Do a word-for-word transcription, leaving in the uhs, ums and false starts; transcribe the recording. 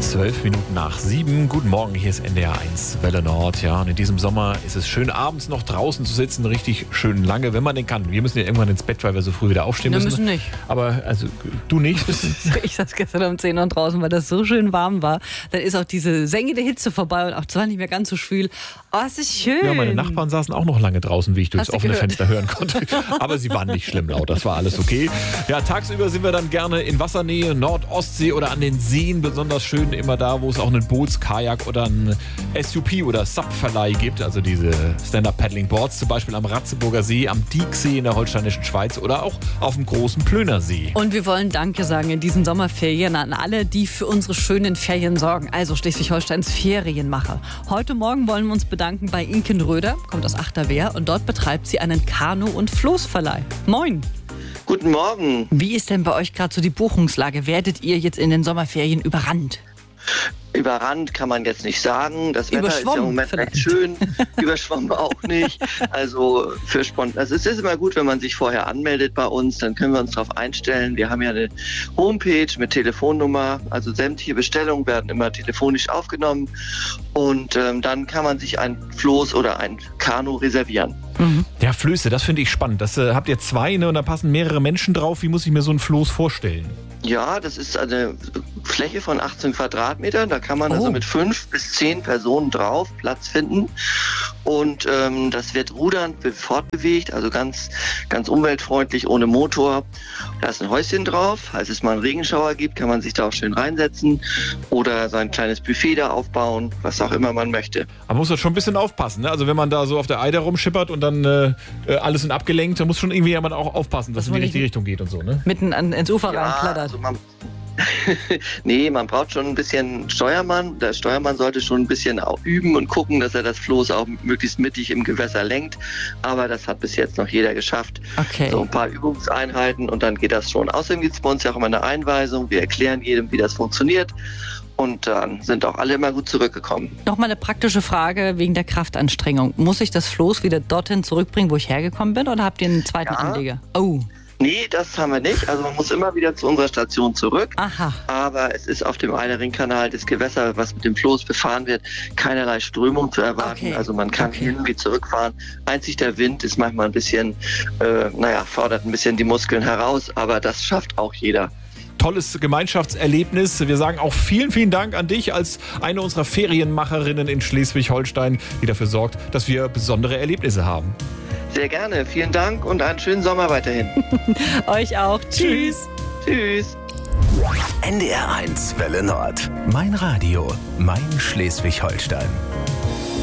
Zwölf Minuten nach sieben. Guten Morgen, hier ist N D R eins Welle Nord. Ja, und in diesem Sommer ist es schön, abends noch draußen zu sitzen, richtig schön lange, wenn man denn kann. Wir müssen ja irgendwann ins Bett, weil wir so früh wieder aufstehen Wir müssen. müssen nicht. Aber also du nicht. Ich saß gestern um zehn Uhr draußen, weil das so schön warm war. Dann ist auch diese sengende Hitze vorbei und auch zwar nicht mehr ganz so schwül. Oh, es ist schön. Ja, meine Nachbarn saßen auch noch lange draußen, wie ich durchs Hast du offene gehört? Fenster hören konnte. Aber sie waren nicht schlimm laut, das war alles okay. Ja, tagsüber sind wir dann gerne in Wassernähe, Nord-Ostsee oder an den Seen, besonders schön immer da, wo es auch einen Boots-, Kajak oder einen S U P oder Sub-Verleih gibt, also diese Stand-Up-Paddling-Boards, zum Beispiel am Ratzeburger See, am Dieksee in der holsteinischen Schweiz oder auch auf dem großen Plöner See. Und wir wollen Danke sagen in diesen Sommerferien an alle, die für unsere schönen Ferien sorgen. Also Schleswig-Holsteins Ferienmacher. Heute Morgen wollen wir uns bedanken bei Inken Röder, kommt aus Achterwehr und dort betreibt sie einen Kanu- und Floßverleih. Moin! Guten Morgen. Wie ist denn bei euch gerade so die Buchungslage? Werdet ihr jetzt in den Sommerferien überrannt? Überrannt kann man jetzt nicht sagen. Das Wetter ist ja im Überschwommen Moment vielleicht. recht schön. Überschwommen auch nicht. Also für spontan. Also es ist immer gut, wenn man sich vorher anmeldet bei uns, dann können wir uns darauf einstellen. Wir haben ja eine Homepage mit Telefonnummer. Also sämtliche Bestellungen werden immer telefonisch aufgenommen. Und ähm, dann kann man sich ein Floß oder ein Kanu reservieren. Ja, Flöße, das finde ich spannend. Das äh, habt ihr zwei, ne, und da passen mehrere Menschen drauf. Wie muss ich mir so ein Floß vorstellen? Ja, das ist eine Fläche von achtzehn Quadratmetern. Da kann man Oh. also mit fünf bis zehn Personen drauf Platz finden. Und ähm, das wird rudernd fortbewegt, also ganz, ganz umweltfreundlich, ohne Motor. Da ist ein Häuschen drauf. Falls es mal einen Regenschauer gibt, kann man sich da auch schön reinsetzen oder sein kleines Buffet da aufbauen, was auch immer man möchte. Man muss das schon ein bisschen aufpassen, ne? Also wenn man da so auf der Eider rumschippert und dann äh, äh, alles sind abgelenkt, da muss schon irgendwie jemand auch aufpassen, dass es in die man richtige nicht- Richtung geht und so, ne? Mitten an, ins Ufer reinplattert. also man nee, man braucht schon ein bisschen Steuermann. Der Steuermann sollte schon ein bisschen auch üben und gucken, dass er das Floß auch möglichst mittig im Gewässer lenkt. Aber das hat bis jetzt noch jeder geschafft. Okay. So ein paar Übungseinheiten und dann geht das schon. Außerdem gibt es bei uns ja auch immer eine Einweisung. Wir erklären jedem, wie das funktioniert. Und dann sind auch alle immer gut zurückgekommen. Nochmal eine praktische Frage wegen der Kraftanstrengung. Muss ich das Floß wieder dorthin zurückbringen, wo ich hergekommen bin, oder habt ihr einen zweiten Ja. Anleger? Oh, Nee, das haben wir nicht. Also man muss immer wieder zu unserer Station zurück. aha. Aber es ist auf dem Eilering-Kanal das Gewässer, was mit dem Floß befahren wird, keinerlei Strömung zu erwarten. Okay. Also man kann Okay. hin wie zurückfahren. Einzig der Wind ist manchmal ein bisschen, äh, naja, fordert ein bisschen die Muskeln heraus, aber das schafft auch jeder. Tolles Gemeinschaftserlebnis. Wir sagen auch vielen, vielen Dank an dich als eine unserer Ferienmacherinnen in Schleswig-Holstein, die dafür sorgt, dass wir besondere Erlebnisse haben. Sehr gerne. Vielen Dank und einen schönen Sommer weiterhin. Euch auch. Tschüss. Tschüss. N D R eins Welle Nord. Mein Radio, mein Schleswig-Holstein.